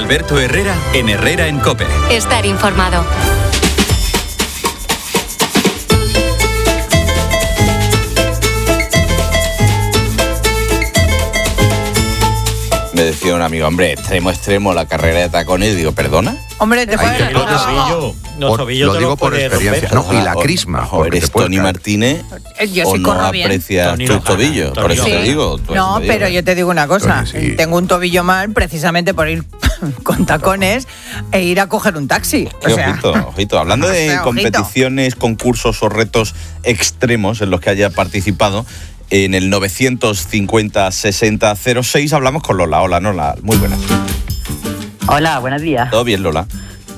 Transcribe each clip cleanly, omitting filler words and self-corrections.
Alberto Herrera en Herrera en COPE. Estar informado. Me decía un amigo, hombre, extremo la carrera de tacones. Digo, ¿perdona? Hombre, te puedes... Lo digo por experiencia. No, y la crisma. O eres Tony Martínez yo o sí no corro bien. aprecias tus tobillos. Por eso te digo. No, pero yo te digo una cosa. Tengo un tobillo mal precisamente por ir con tacones e ir a coger un taxi. Ojito. Hablando de competiciones, concursos o retos extremos en los que haya participado, en el 950-60-06 hablamos con Lola. Hola, Lola. Muy buenas. Hola, buenos días. ¿Todo bien, Lola?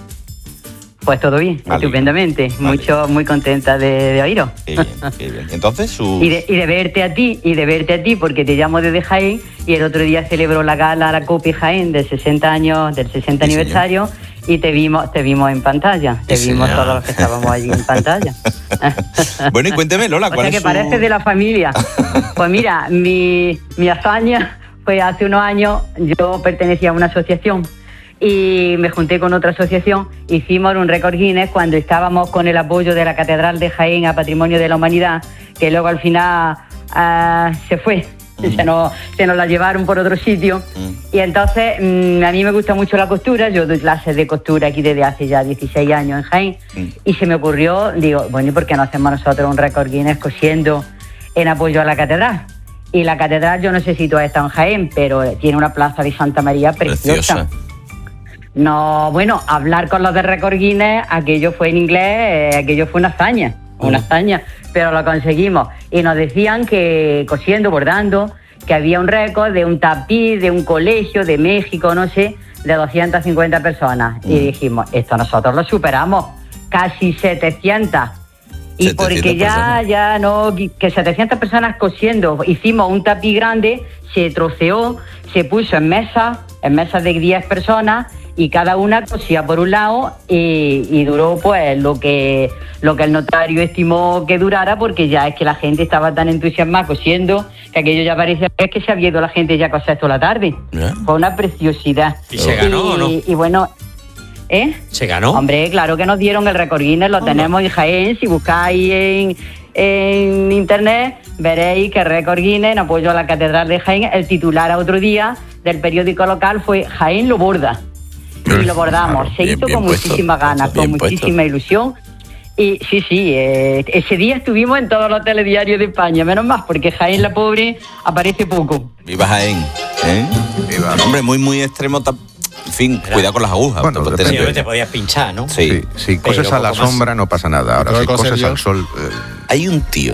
Pues todo bien, vale. Estupendamente. Vale. Muy contenta de oíros. Qué bien. Entonces, y de verte a ti, porque te llamo desde Jaén y el otro día celebró la gala la COPE Jaén del 60 aniversario. Señor. Y te vimos en pantalla. Te vimos todos los que estábamos allí en pantalla. Bueno, y cuénteme, Lola, ¿cuál es que parece de la familia. Pues mira, mi hazaña fue hace unos años, yo pertenecía a una asociación y me junté con otra asociación, hicimos un récord Guinness cuando estábamos con el apoyo de la Catedral de Jaén a Patrimonio de la Humanidad, que luego al final se fue. Se nos la llevaron por otro sitio. Y entonces a mí me gusta mucho la costura. Yo doy clases de costura aquí desde hace ya 16 años en Jaén. Y se me ocurrió, digo, bueno, ¿y por qué no hacemos nosotros un récord Guinness cosiendo en apoyo a la catedral? Y la catedral, yo no sé si tú has estado en Jaén, pero tiene una plaza de Santa María preciosa. No, bueno, hablar con los de récord Guinness, aquello fue en inglés, aquello fue una hazaña. Pero lo conseguimos. Y nos decían que cosiendo, bordando, que había un récord de un tapiz, de un colegio de México, no sé, de 250 personas. Y dijimos, esto nosotros lo superamos, casi 700. Y porque ya no, que 700 personas cosiendo, hicimos un tapiz grande, se troceó, se puso en mesas de 10 personas, y cada una cosía por un lado y duró pues lo que el notario estimó que durara, porque ya es que la gente estaba tan entusiasmada cosiendo que aquello ya parecía que se había ido la gente ya a coser toda la tarde. Fue una preciosidad. ¿Y se ganó o no? Y bueno, ¿se ganó? Hombre, claro que nos dieron el récord Guinness, lo tenemos en Jaén. Si buscáis en internet veréis que récord Guinness en apoyo a la Catedral de Jaén, el titular a otro día del periódico local fue Jaén lo borda. Y lo bordamos, se hizo con muchísimas ganas, con muchísima ilusión. Y sí, ese día estuvimos en todos los telediarios de España, menos más, porque Jaén la pobre aparece poco. Viva Jaén, Viva. Hombre, muy extremo. En fin, cuidado con las agujas. Bueno, te podías pinchar, ¿no? Sí. Si coses a la sombra no pasa nada. Ahora, si coses al sol... Hay un tío,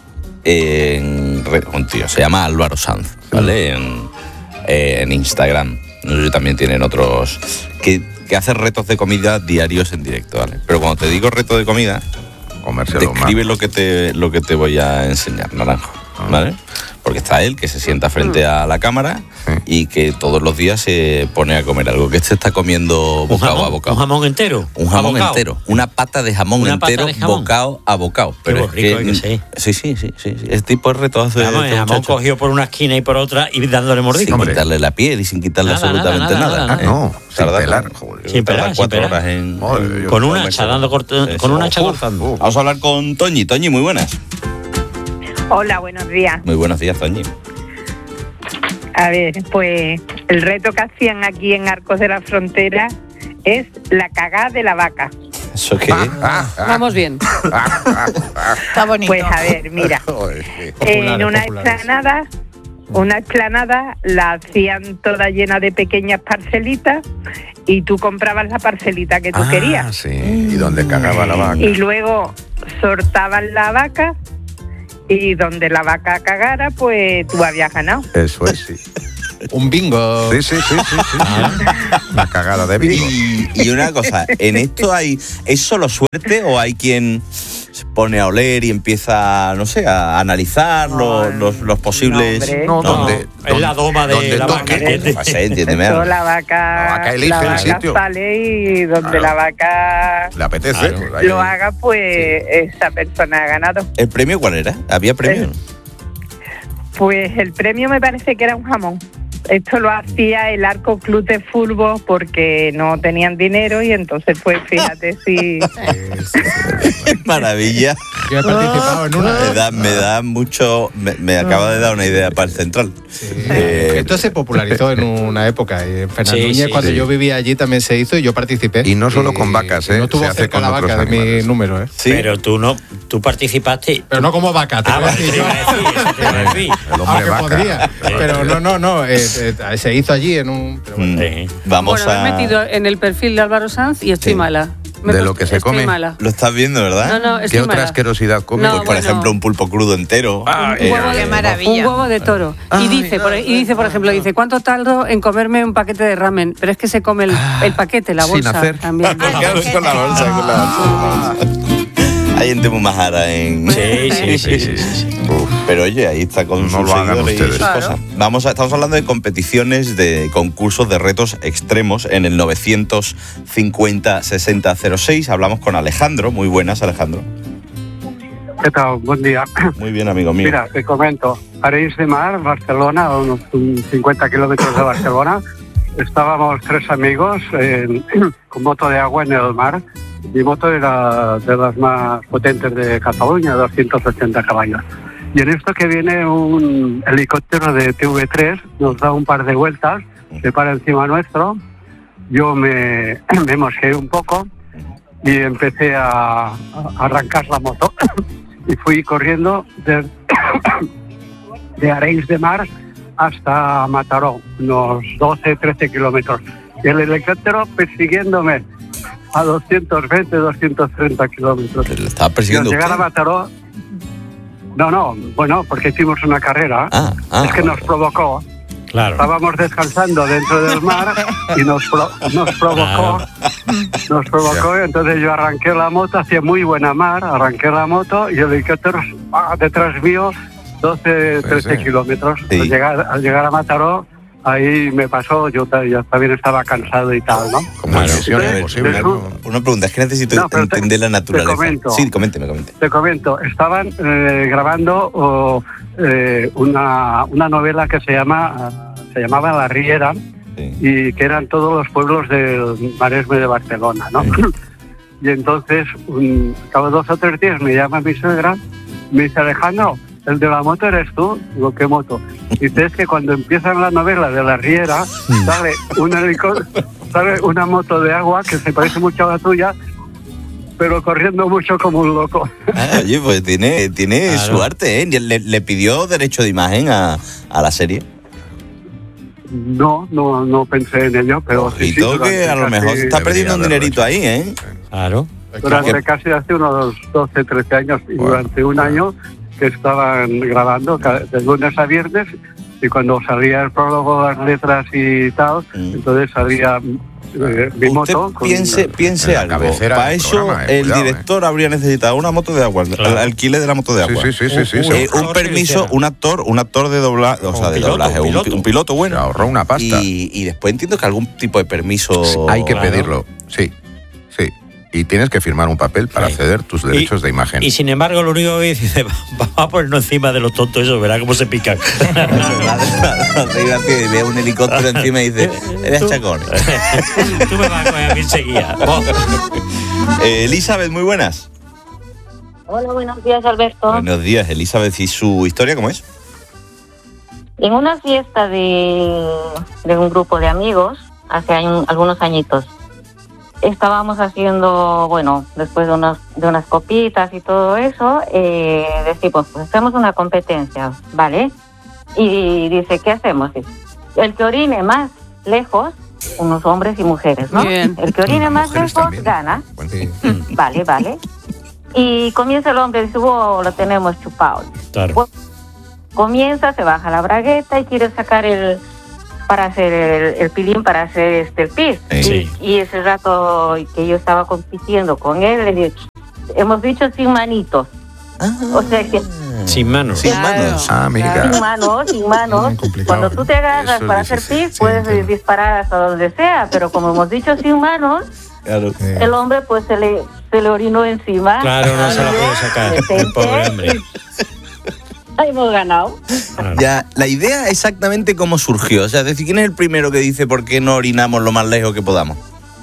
se llama Álvaro Sanz, ¿vale? En Instagram. No sé si también tienen otros que hace retos de comida diarios en directo, ¿vale? Pero cuando te digo reto de comida, describe lo que te voy a enseñar, Naranjo, ¿vale? Porque está él, que se sienta frente a la cámara y que todos los días se pone a comer algo. Que está comiendo bocado a bocado. ¿Un jamón entero? Un jamón entero. Una pata de jamón entero, bocado a bocado. Pero rico que sí. Sí. Este tipo de retos hace el jamón cogido por una esquina y por otra y dándole mordisco. Sin quitarle la piel y sin quitarle absolutamente nada. No, sin pelar. Sin pelar. 4 horas en... Con un hacha, con un hacha cortando. Vamos a hablar con Toñi. Toñi, muy buenas. Hola, buenos días. Muy buenos días, Toñi. A ver, pues el reto que hacían aquí en Arcos de la Frontera es la cagada de la vaca. ¿Eso qué es? Vamos bien. Está bonito. Pues a ver, mira, en una explanada la hacían toda llena de pequeñas parcelitas y tú comprabas la parcelita que tú querías. Sí, y donde cagaba la vaca. Y luego sortaban la vaca. Y donde la vaca cagara, pues tú habías ganado. Eso es, sí. Un bingo. Sí. Una cagada de bingo. Y una cosa, ¿en esto es solo suerte o hay quien se pone a oler y empieza, no sé, a analizar los posibles... No, es la doma de la vaca. Entiéndeme. La vaca elige el sitio. Sale y donde la vaca le apetece. Lo haga, pues esa persona ha ganado. ¿El premio cuál era? ¿Había premio? Pues el premio me parece que era un jamón. Esto lo hacía el Arco Club de Fútbol porque no tenían dinero y entonces pues fíjate si... Maravilla. Yo he participado en una. Me da mucho... Me acaba de dar una idea para el central. Sí. Esto se popularizó en una época. En Núñez, cuando yo vivía allí, también se hizo y yo participé. Y no solo con vacas, No tuvo cerca la vaca de mi número, Sí. Pero tú participaste. Pero no como vaca. Te iba a decir. El hombre vaca. Podría. Pero no. Se hizo allí en un... Pero bueno. Vamos me he metido en el perfil de Álvaro Sanz y estoy mala. De lo que se come. Mala. Lo estás viendo, ¿verdad? No, ¿Qué otra asquerosidad come? No, Pues, por ejemplo, un pulpo crudo entero. Qué maravilla. Un huevo de toro. Y dice, por ejemplo, ¿cuánto tardo en comerme un paquete de ramen? Pero es que se come el paquete, la bolsa. Sin hacer. También. Con la bolsa. Hay gente muy majara en... Sí. Pero oye, ahí está con sus seguidores y sus cosas. Estamos hablando de competiciones, de concursos, de retos extremos en el 950-6006. Hablamos con Alejandro. Muy buenas, Alejandro. ¿Qué tal? Buen día. Muy bien, amigo mío. Mira, te comento. Arenys de Mar, Barcelona, a unos 50 kilómetros de Barcelona. Estábamos 3 amigos con moto de agua en el mar. Mi moto era de las más potentes de Cataluña, 280 caballos. Y en esto que viene un helicóptero de TV3, nos da un par de vueltas, se para encima nuestro. Yo me mosqueé un poco y empecé a arrancar la moto. Y fui corriendo de Arenys de Mar hasta Mataró, unos 12-13 kilómetros. Y el helicóptero persiguiéndome a 220, 230 kilómetros. ¿Le estaba persiguiendo llegar a Mataró... No, bueno, porque hicimos una carrera. Es que nos provocó. Claro. Estábamos descansando dentro del mar y nos provocó. Nos provocó, y entonces yo arranqué la moto, hacía muy buena mar, arranqué la moto y el helicóptero detrás mío 12, 13 kilómetros. Sí. Al llegar a Mataró, ahí me pasó, yo también estaba cansado y tal, ¿no? Como misión imposible. Una pregunta, es que necesito entender la naturaleza. Te comento, Sí, coménteme. Te comento, estaban grabando una novela que se llamaba La Riera, y que eran todos los pueblos del Maresme de Barcelona, ¿no? Y entonces, cabo 2 o 3 días, me llama mi suegra, me dice: Alejandro, ¿el de la moto eres tú? Digo, ¿qué moto? Dice, es que cuando empiezan la novela de La Riera, sale una moto de agua que se parece mucho a la tuya, pero corriendo mucho como un loco. Oye, pues tiene su arte, ¿eh? ¿Le pidió derecho de imagen a la serie? No pensé en ello, pero sí, que a lo mejor se está perdiendo un dinerito ahí, ¿eh? Claro. Durante casi hace unos 12, 13 años, y durante un año que estaban grabando de lunes a viernes, y cuando salía el prólogo, las letras y tal, entonces salía mi moto. Piense algo. Para eso el director habría necesitado una moto de agua, el alquiler de la moto de agua. Sí. Un permiso, un actor de doblaje, un piloto bueno. Se ahorró una pasta. Y después entiendo que algún tipo de permiso... Hay que pedirlo, sí. Y tienes que firmar un papel para ceder tus derechos de imagen. Y sin embargo, lo único que dice, vamos a ponernos encima de los tontos, eso, verá cómo se pican. Ve un helicóptero encima y dice, eres chacón. Tú me vas a coger a mí enseguida. Elizabeth, muy buenas. Hola, buenos días, Alberto. Buenos días, Elizabeth. ¿Y su historia cómo es? En una fiesta de un grupo de amigos, hace algunos añitos, estábamos haciendo, bueno, después de unas copitas y todo eso, decimos, pues hacemos una competencia, ¿vale? Y dice, ¿qué hacemos? El que orine más lejos, unos hombres y mujeres, ¿no? Bien. El que orine más lejos también gana. Sí. Vale. Y comienza el hombre, dice, lo tenemos chupado. Claro. Pues, comienza, se baja la bragueta y quiere sacar para hacer el pilín, para hacer el pis. Sí. Y ese rato que yo estaba compitiendo con él, le dije, hemos dicho sin manitos. O sea que... Sin manos. Sin manos. Amiga. Sin manos. Cuando tú te agarras para hacer pis, puedes disparar hasta donde sea, pero como hemos dicho sin manos, claro. el hombre pues se le orinó encima. Claro, no se la puede sacar, el pobre hombre. hemos ganado. Ya, la idea exactamente cómo surgió. O sea, es decir, ¿quién es el primero que dice por qué no orinamos lo más lejos que podamos?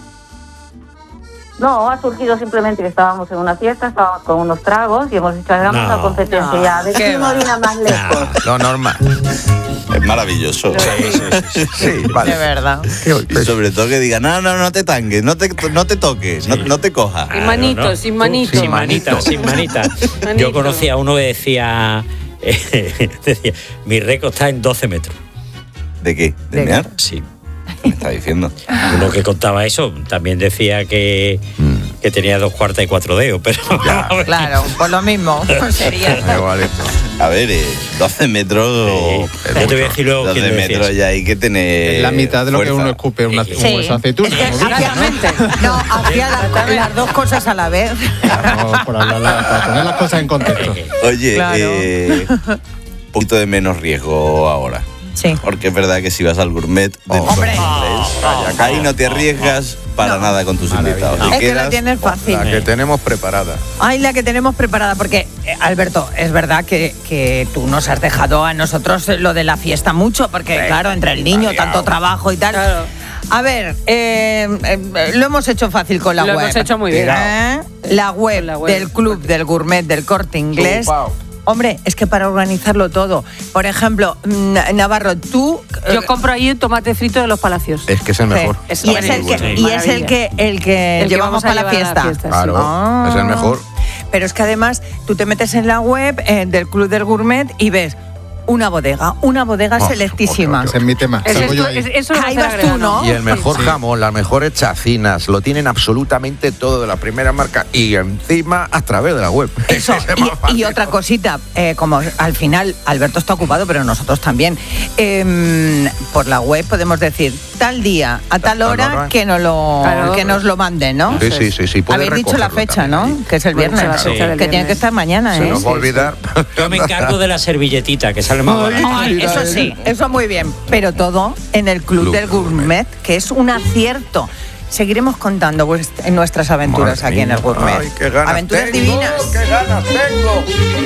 No, ha surgido simplemente que estábamos en una fiesta, estábamos con unos tragos y hemos dicho, hagamos una competencia ya, de quién orina más lejos. Lo normal. Es maravilloso. Sí, vale. De verdad. Y sobre todo que diga, no te tanques, no te toques, no te cojas. Sin manitos, sin manitos. Sin manitas. Yo conocí a uno que decía, mi récord está en 12 metros. ¿De qué? ¿De mear? Sí. ¿Qué me está diciendo? Uno que contaba eso también decía que tenía 2 cuartas y 4 dedos, pero claro, por lo mismo sería. A ver, 12 metros. Sí. Yo te voy a decir luego 12 metros ya hay que tener. Es la mitad de lo fuerza. que uno escupe un hueso de aceituna. Exactamente. No, hacía las dos cosas a la vez. Para poner las cosas en contexto. Oye, Claro. un poquito de menos riesgo ahora. Sí. Porque es verdad que si vas al gourmet del Corte Inglés, ahí no te arriesgas para nada con tus invitados. Es que la tienes fácil. La que tenemos preparada. Ay, la que tenemos preparada, porque, Alberto, es verdad que tú nos has dejado a nosotros lo de la fiesta mucho, porque, claro, entre el niño, tanto trabajo y tal. Claro. A ver, lo hemos hecho fácil con la web. Lo hemos hecho muy bien. La web del Club del Gourmet del Corte Inglés. Hombre, es que para organizarlo todo. Por ejemplo, Navarro, tú... Yo compro ahí el tomate frito de los Palacios. Es que es el mejor. Sí. Y es el que llevamos para la fiesta. Claro, es el mejor. Pero es que además tú te metes en la web del Club del Gourmet y ves una bodega selectísima. Ese es mi tema. Eso ahí vas tú, ¿no? Y el mejor jamón, las mejores chacinas, lo tienen absolutamente todo de la primera marca y encima a través de la web. Eso, y otra cosita, como al final Alberto está ocupado, pero nosotros también, por la web podemos decir tal día, a tal hora, que nos lo manden, ¿no? Sí. Habéis dicho la fecha, también. ¿no? Que es el viernes, que tiene que estar mañana, Se nos va a olvidar. Yo me encargo de la servilletita, que sale más barato. Ay, eso sí, eso muy bien. Pero todo en el Club del Gourmet, que es un acierto. Seguiremos contando en nuestras aventuras aquí en el Gourmet. Ay, qué ganas aventuras tengo, divinas. ¡Qué ganas tengo!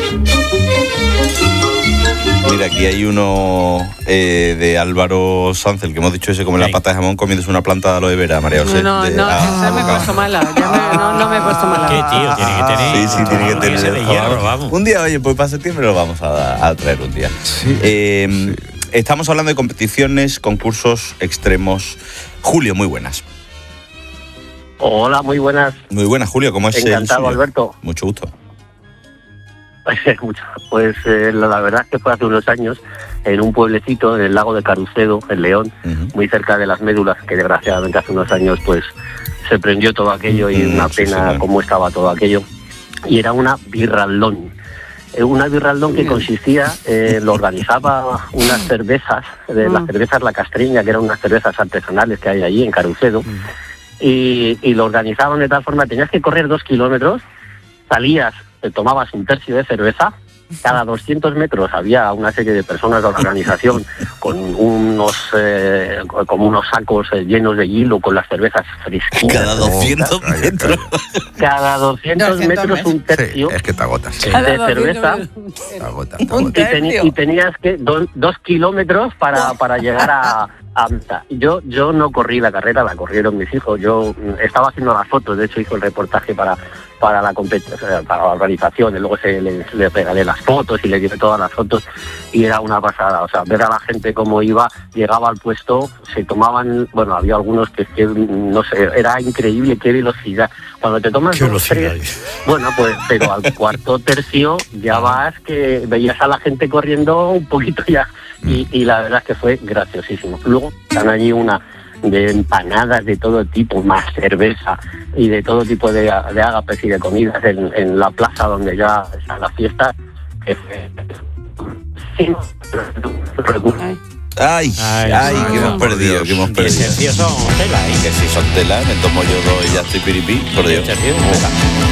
Mira, aquí hay uno de Álvaro Sanz, el que hemos dicho ese, como la pata de jamón comiéndose una planta de aloe vera, María José. No, esa me he puesto mala. No me he puesto mala. ¿Qué, tío? Tiene que tener. Sí, tiene que tener. Ese de hierro, vamos. Un día, oye, pues para septiembre lo vamos a traer un día. Estamos hablando de competiciones, concursos extremos. Julio, muy buenas. Hola, muy buenas. Muy buenas, Julio, ¿cómo es? Encantado, Alberto. Mucho gusto. Pues la verdad es que fue hace unos años en un pueblecito en el lago de Carucedo, en León, muy cerca de las Médulas, que desgraciadamente hace unos años pues se prendió todo aquello y una pena cómo estaba todo aquello. Y era una birraldón. Una birraldón que consistía, lo organizaba unas cervezas, las cervezas La Castreña, que eran unas cervezas artesanales que hay allí en Carucedo, y lo organizaban de tal forma, tenías que correr 2 kilómetros, salías, te tomabas un tercio de cerveza, cada 200 metros había una serie de personas de la organización con unos sacos llenos de hielo con las cervezas fresquitas. Cada 200 metros. Cada 200 metros un tercio. Sí, es que te agotas. De cerveza. Te agotas. Y tenías que 2 kilómetros para llegar a mitad. Yo no corrí la carrera, la corrieron mis hijos. Yo estaba haciendo las fotos, de hecho hice el reportaje para la competición, para la organización, y luego le regalé las fotos y le llevé todas las fotos y era una pasada, o sea, ver a la gente cómo llegaba al puesto, se tomaban, bueno, había algunos que no sé, era increíble qué velocidad. Cuando te tomas 2, 3, bueno, pues, pero al cuarto tercio ya vas que veías a la gente corriendo un poquito ya y la verdad es que fue graciosísimo. Luego están allí una de empanadas de todo tipo, más cerveza y de todo tipo de ágapes y de comidas en la plaza donde ya está la fiesta. Ay, que hemos perdido, que hemos perdido. Que si son tela, Que si son tela, me tomo yo 2 y ya estoy piripí, por Dios.